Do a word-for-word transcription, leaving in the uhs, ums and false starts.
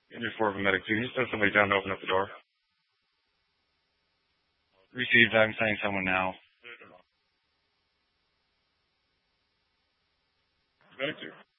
You're four of a medic two. You send somebody down to open up the door. Received. I'm sending someone now. Medic two.